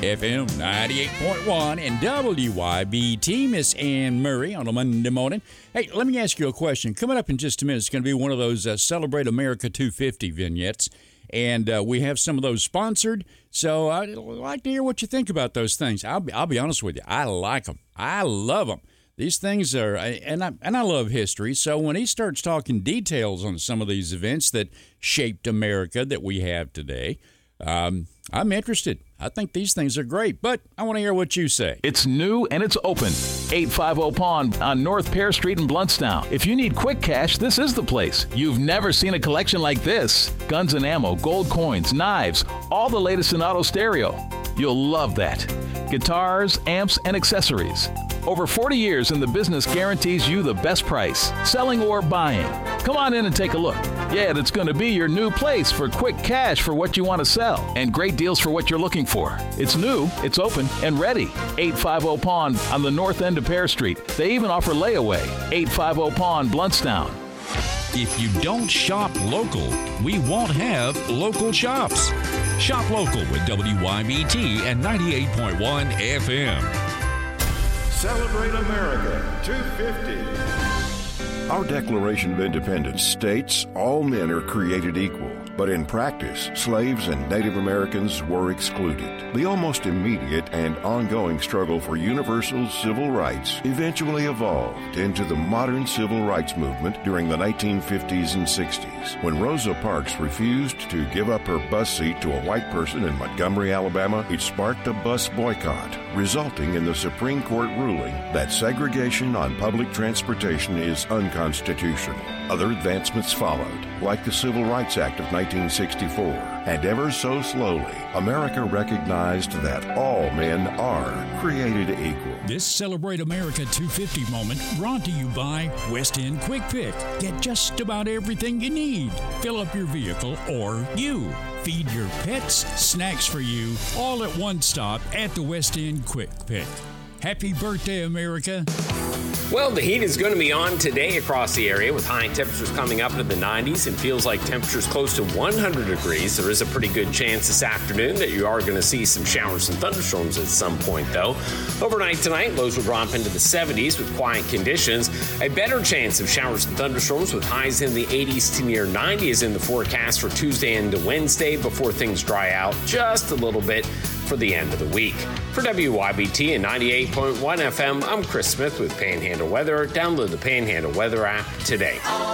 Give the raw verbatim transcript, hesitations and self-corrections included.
F M ninety-eight point one and W Y B T. Miss Ann Murray on a Monday morning. Hey, let me ask you a question. Coming up in just a minute, it's going to be one of those uh, Celebrate America two fifty vignettes, and uh, we have some of those sponsored. So I'd like to hear what you think about those things. I'll be, I'll be honest with you. I like them. I love them. These things are, and I, and I love history, so when he starts talking details on some of these events that shaped America that we have today, um, I'm interested. I think these things are great, but I want to hear what you say. It's new and it's open. eight fifty Pawn on North Pear Street in Bluntstown. If you need quick cash, this is the place. You've never seen a collection like this. Guns and ammo, gold coins, knives, all the latest in auto stereo. You'll love that. Guitars, amps, and accessories. Over forty years in the business guarantees you the best price, selling or buying. Come on in and take a look. Yeah, that's going to be your new place for quick cash for what you want to sell and great deals for what you're looking for. It's new, it's open, and ready. eight fifty Pawn on the north end of Pear Street. They even offer layaway. eight fifty Pawn, Bluntstown. If you don't shop local, we won't have local shops. Shop local with W Y B T and ninety-eight point one F M. Celebrate America two fifty. Our Declaration of Independence states all men are created equal, but in practice, slaves and Native Americans were excluded. The almost immediate and ongoing struggle for universal civil rights eventually evolved into the modern civil rights movement during the nineteen fifties and sixties, when Rosa Parks refused to give up her bus seat to a white person in Montgomery, Alabama. It sparked a bus boycott, resulting in the Supreme Court ruling that segregation on public transportation is unconstitutional. Other advancements followed, like the Civil Rights Act of nineteen sixty-four, and ever so slowly, America recognized that all men are created equal. This Celebrate America two fifty moment brought to you by West End Quick Pick. Get just about everything you need. Fill up your vehicle or you. Feed your pets, snacks for you, all at one stop at the West End Quick Pick. Happy birthday, America. Well, the heat is going to be on today across the area with high temperatures coming up into the nineties and feels like temperatures close to one hundred degrees. There is a pretty good chance this afternoon that you are going to see some showers and thunderstorms at some point, though. Overnight tonight, lows will drop into the seventies with quiet conditions. A better chance of showers and thunderstorms with highs in the eighties to near nineties in the forecast for Tuesday into Wednesday before things dry out just a little bit for the end of the week. For W Y B T and ninety-eight point one F M, I'm Chris Smith with Panhandle Weather. Download the Panhandle Weather app today.